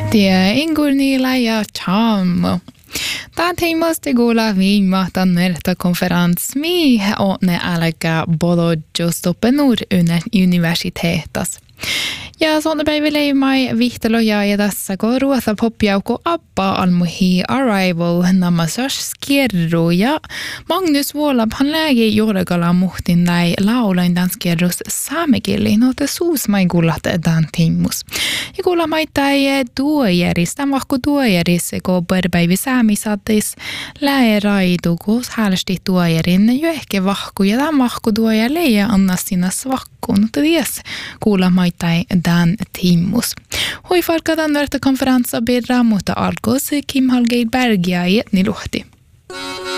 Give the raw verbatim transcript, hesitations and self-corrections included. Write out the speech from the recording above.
Tie ingur niillä ja charmo. Tämä teemasta kuulla viimahta nerta konferens mi on ne älkä Bologna stoppenur universitetas. Ja sådana päiville mai vihtaloja ja tässä kun ruosa popjauko appa almuhi arrival namasas skierru ja Magnus Vuolab han läge jorgala muhtin näin laulain danskierrus saamekeli no te suus mai kuulat dan tiimus. Ja kuulla mai tai tuojeris, tämän vahku tuojeris kun perpäivi saamisattis läe raitu kun hälsti tuojerin jo ehkä vahku ja tämän vahku tuoja leija anna sinä svakkuun. Mutta ties kuulla mai tai dan tiimus. Hui farkadan verta konferensa birra mutta alkos Kim Hallgeir Bergia i etni luhti.